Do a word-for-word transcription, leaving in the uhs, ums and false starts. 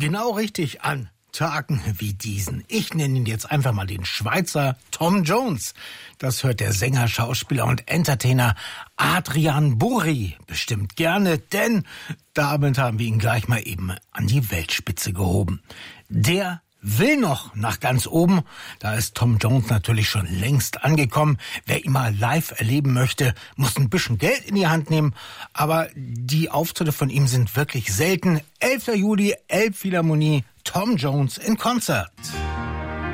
Genau richtig, an Tagen wie diesen. Ich nenne ihn jetzt einfach mal den Schweizer Tom Jones. Das hört der Sänger, Schauspieler und Entertainer Adrian Burri bestimmt gerne, denn damit haben wir ihn gleich mal eben an die Weltspitze gehoben. Der will noch nach ganz oben. Da ist Tom Jones natürlich schon längst angekommen. Wer ihn mal live erleben möchte, muss ein bisschen Geld in die Hand nehmen. Aber die Auftritte von ihm sind wirklich selten. elfter Juli, Elbphilharmonie, Tom Jones in Konzert.